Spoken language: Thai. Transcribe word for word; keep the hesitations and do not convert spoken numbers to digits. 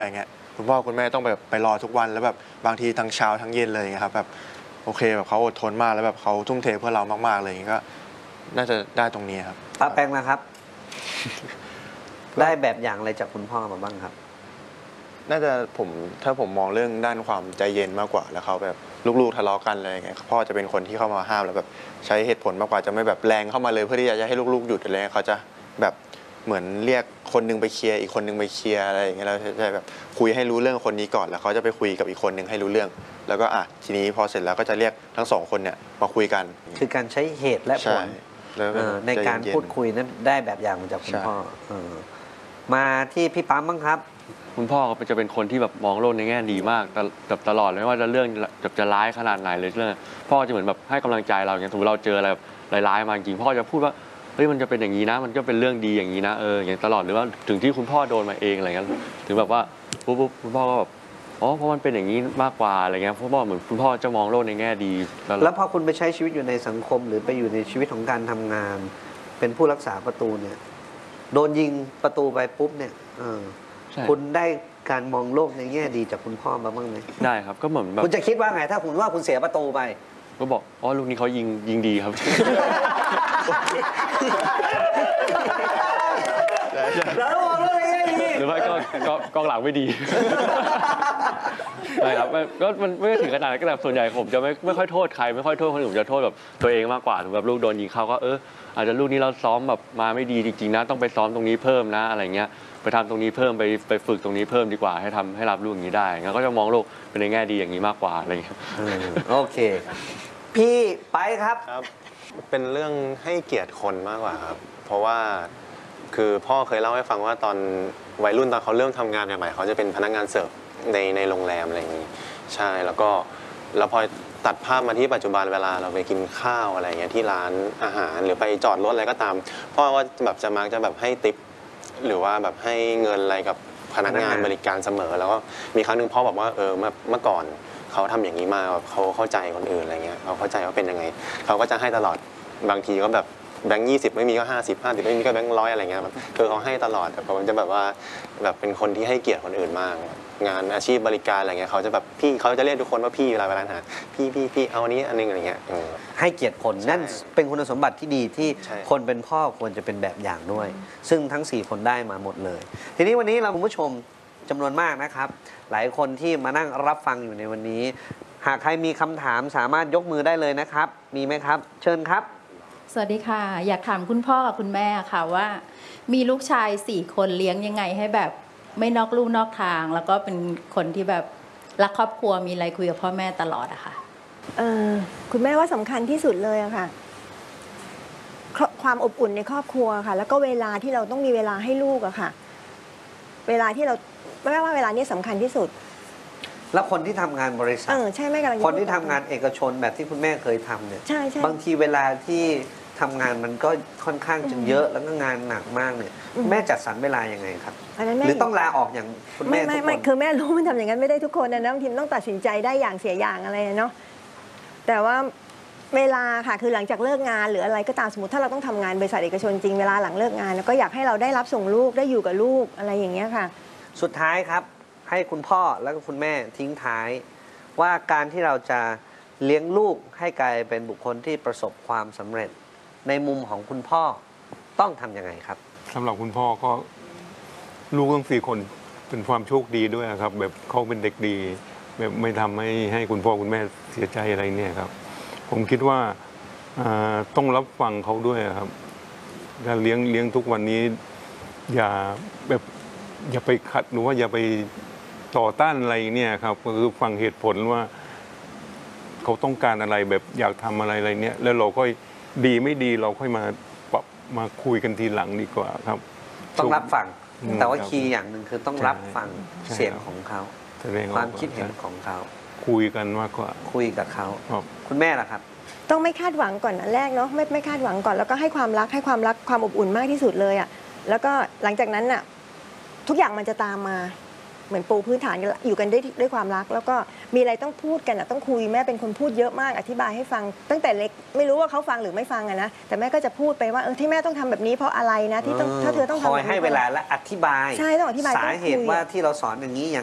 อะไรเงี้ยคุณพ่อคุณแม่ต้องแบบไปรอทุกวันแล้วแบบบางทีทั้งเช้าทั้งเย็นเลยเงี้ยครับแบบโอเคแบบเขาอดทนมากแล้วแบบเขาทุ่มเทเพื่อเรามากๆเลยก็น่าจะได้ตรงนี้ครับป้าแป้งนะครับ ได้แบบอย่างอะไรจากคุณพ่อมาบ้างครับน่าจะผมถ้าผมมองเรื่องด้านความใจเย็นมากกว่าแล้วเขาแบบลูกๆทะเลาะกันอะไรเงี้ยพ่อจะเป็นคนที่เข้ามาห้ามแล้วแบบใช้เหตุผลมากกว่าจะไม่แบบแรงเข้ามาเลยเพื่อที่จะให้ลูกๆหยุดอะไรเขาจะแบบเหมือนเรียกคนนึงไปเคลียร์อีกคนนึงไปเคลียร์อะไรอย่างเงี้ยแล้วจะแบบคุยให้รู้เรื่องคนนี้ก่อนแล้วเขาจะไปคุยกับอีกคนนึงให้รู้เรื่องแล้วก็อ่ะทีนี้พอเสร็จแล้วก็จะเรียกทั้งสองคนเนี่ยมาคุยกันคือการใช้เหตุและผลในการพูดคุยนั้นได้แบบอย่างมาจากคุณพ่อมาที่พี่ปั๊มบ้างครับคุณพ่อจะเป็นคนที่แบบมองโลกในแง่ดีมากแบบตลอดไม่ว่าจะเรื่องแบบจะร้ายขนาดไหนเลยเรื่องพ่อจะเหมือนแบบให้กำลังใจเราอย่างสมมติเราเจออะไรร้ายๆมาจริงพ่อจะพูดว่าเฮ้ยมันจะเป็นอย่างนี้นะมันก็เป็นเรื่องดีอย่างนี้นะเอออย่างตลอดหรือว่าถึงที่คุณพ่อโดนมาเองอะไรเงี้ยถึงแบบว่าปุ๊บปุ๊บคุณพ่อก็แบบอ๋อเพราะมันเป็นอย่างนี้มากกว่าอะไรเงี้ยเพราะว่าเหมือนคุณพ่อจะมองโลกในแง่ดีแล้วพอคุณไปใช้ชีวิตอยู่ในสังคมหรือไปอยู่ในชีวิตของการทำงานเป็นผู้รักษาประตูเนี่ยโดนยิงประตูไปปุ๊บเนี่ยคุณได้การมองโลกในแง่ดีจากคุณพ่อมาบ้างไหมได้ครับก็เหมือนแบบคุณจะคิดว่าไงถ้าคุณว่าคุณเสียประตูไปก็บอกอ๋อลูกนี้เขายิงยิงดีครับแล้วมองโลกในแง่ดีหรือว่าก็กองหลังไม่ดีใช่ครับก็มันไม่ถึงขนาดนั้นก็แบบส่วนใหญ่ผมจะไม่ไม่ค่อยโทษใครไม่ค่อยโทษคนอื่นผมจะโทษแบบตัวเองมากกว่าถึงแบบลูกโดนยิงเขาก็เอออาจจะลูกนี้เราซ้อมแบบมาไม่ดีจริงๆนะต้องไปซ้อมตรงนี้เพิ่มนะอะไรเงี้ยไปทำตรงนี้เพิ่มไปไปฝึกตรงนี้เพิ่มดีกว่าให้ทำให้รับลูกอย่างนี้ได้งั้นก็จะมองโลกเป็นในแง่ดีอย่างนี้มากกว่าอะไรเงี้ยโอเคพี่ไปครับครับเป็นเรื่องให้เกียรติคนมากกว่าครับเพราะว่าคือพ่อเคยเล่าให้ฟังว่าตอนวัยรุ่นตอนเขาเริ่มทำงานใหม่ๆเขาจะเป็นพนักงานเสิร์ฟในในโรงแรมอะไรอย่างนี้ใช่แล้วก็แล้วพอตัดภาพมาที่ปัจจุบันเวลาเราไปกินข้าวอะไรเงี้ยที่ร้านอาหารหรือไปจอดรถอะไรก็ตามพ่อก็แบบจะมักจะแบบให้ติปหรือว่าแบบให้เงินอะไรกับพนักงานบริการเสมอแล้วก็มีครั้งหนึ่งพ่อบอกว่าเออเมื่อเมื่อก่อนเขาทำอย่างนี้มาเขาเข้าใจคนอื่นอะไรเงี้ยเขาเข้าใจว่าเป็นยังไงเขาก็จะให้ตลอดบางทีก็แบบแบงค์ยี่สิบไม่มีก็ห้าสิบห้าสิบไม่มีก็แบงค์ร้อยอะไรเงี้ยแบบคือเขาให้ตลอดแต่ผมจะแบบว่าแบบเป็นคนที่ให้เกียรติคนอื่นมากงานอาชีพบริการอะไรเงี้ยเขาจะแบบพี่เขาจะเรียกทุกคนว่าพี่เวลาเวลาหาพี่พี่พี่เอาอันนี้อันนึงอะไรเงี้ยให้เกียรติคนนั่นเป็นคุณสมบัติที่ดีที่คนเป็นพ่อควรจะเป็นแบบอย่างด้วยซึ่งทั้งสี่คนได้มาหมดเลยทีนี้วันนี้เราคุณผู้ชมจำนวนมากนะครับหลายคนที่มานั่งรับฟังอยู่ในวันนี้หากใครมีคำถามสามารถยกมือได้เลยนะครับมีไหมครับเชิญครับสวัสดีค่ะอยากถามคุณพ่อกับคุณแม่ค่ะว่ามีลูกชายสี่คนเลี้ยงยังไงให้แบบไม่นอกลู่นอกทางแล้วก็เป็นคนที่แบบรักครอบครัวมีอะไรคุยกับพ่อแม่ตลอดอะค่ะเออคุณแม่ว่าสำคัญที่สุดเลยอะค่ะความอบอุ่นในครอบครัวค่ะแล้วก็เวลาที่เราต้องมีเวลาให้ลูกอะค่ะเวลาที่เราไม่ว่าเวลานี้สำคัญที่สุดแล้วคนที่ทำงานบริษัทเออใช่ไหมกำลังคนที่ทำงานเอกชนแบบที่คุณแม่เคยทำเนี่ยใช่ใช่บางทีเวลาที่ทำงานมันก็ค่อนข้างจะเยอะแล้วก็งานหนักมากเนี่ยแม่จัดสรรเวลายังไงครับหรือต้องลาออกอย่างคุณแม่ทุกคนไม่ไม่คือแม่รู้มันทำอย่างนั้นไม่ได้ทุกคนนะบางทีต้องตัดสินใจได้อย่างเสียอย่างอะไรเนาะแต่ว่าเวลาค่ะคือหลังจากเลิกงานหรืออะไรก็ตามสมมติถ้าเราต้องทำงานบริษัทเอกชนจริงเวลาหลังเลิกงานก็อยากให้เราได้รับส่งลูกได้อยู่กับลูกอะไรอย่างเงี้ยค่ะสุดท้ายครับให้คุณพ่อแล้วก็คุณแม่ทิ้งท้ายว่าการที่เราจะเลี้ยงลูกให้กลายเป็นบุคคลที่ประสบความสำเร็จในมุมของคุณพ่อต้องทำยังไงครับสำหรับคุณพ่อก็ลูกทั้งสี่คนเป็นความโชคดีด้วยครับแบบเขาเป็นเด็กดีแบบไม่ทำให้ให้คุณพ่อคุณแม่เสียใจอะไรเนี่ยครับผมคิดว่าต้องรับฟังเขาด้วยครับการเลี้ยงเลี้ยงทุกวันนี้อย่าแบบอย่าไปขัดหรือว่าอย่าไปต่อต้านอะไรเนี่ยครับก็คือฟังเหตุผลว่าเขาต้องการอะไรแบบอยากทำอะไรอะไรเนี่ยแล้วเราก็ดีไม่ดีเราค่อยมาปรับมาคุยกันทีหลังดีกว่าครับต้องรับฟังแต่ว่าคีย์อย่างหนึ่งคือต้องรับฟังเสียงของเขาความคิดเห็นของเขาคุยกันมากกว่าคุยกับเขาคุณแม่ล่ะครับต้องไม่คาดหวังก่อนอันแรกเนาะไม่ไม่คาดหวังก่อนแล้วก็ให้ความรักให้ความรักความอบอุ่นมากที่สุดเลยอ่ะแล้วก็หลังจากนั้นน่ะทุกอย่างมันจะตามมาเหมือนปูพื้นฐานกันอยู่กันด้วยด้วยความรัก แล้วก็มีอะไรต้องพูดกันอะต้องคุยแม่เป็นคนพูดเยอะมากอธิบายให้ฟัง ตั้งแต่เล็กไม่รู้ว่าเขาฟังหรือไม่ฟังอะนะแต่แม่ก็จะพูดไปว่าเออที่แม่ต้องทำแบบนี้เพราะอะไรนะที่ต้องถ้าเธอต้องทำคแบอยบนี้ให้เวลาและอธิบายใช่ต้องอธิบายสาเหตุต้องคุยว่าที่เราสอนอย่างนี้อย่าง